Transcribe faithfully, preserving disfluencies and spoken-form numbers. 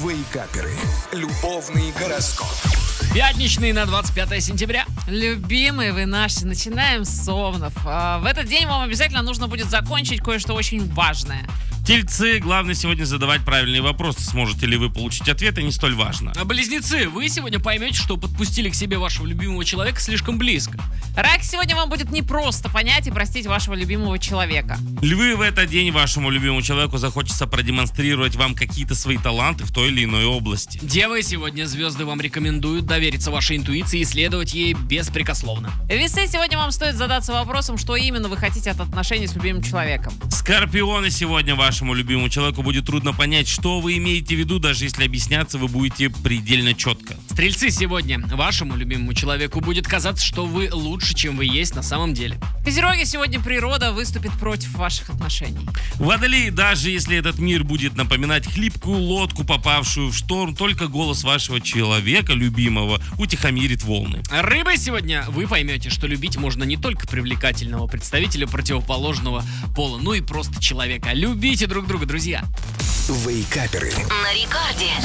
Вейкаперы. Любовный гороскоп. Пятничный на двадцать пятое сентября. Любимые вы наши, начинаем с Овнов. А, В этот день вам обязательно нужно будет закончить кое-что очень важное. Тельцы, главное сегодня задавать правильные вопросы. Сможете ли вы получить ответы, не столь важно. А Близнецы, вы сегодня поймете, что подпустили к себе вашего любимого человека слишком близко. Рак, сегодня вам будет непросто понять и простить вашего любимого человека. Львы, в этот день вашему любимому человеку захочется продемонстрировать вам какие-то свои таланты в той или иной области. Девы, сегодня звезды вам рекомендуют довериться вашей интуиции и следовать ей беспрекословно. Весы, сегодня вам стоит задаться вопросом, что именно вы хотите от отношений с любимым человеком. Скорпионы, сегодня вашему любимому человеку будет трудно понять, что вы имеете в виду, даже если объясняться вы будете предельно четко. Стрельцы, сегодня вашему любимому человеку будет казаться, что вы лучше, чем вы есть на самом деле. Козероги, сегодня природа выступит против ваших отношений. Водолеи, даже если этот мир будет напоминать хлипкую лодку, попавшую в шторм, только голос вашего человека, любимого, утихомирит волны. Рыбы, сегодня вы поймете, что любить можно не только привлекательного представителя противоположного пола, но и просто человека. Любите друг друга, друзья. Вейкаперы. На рекорде.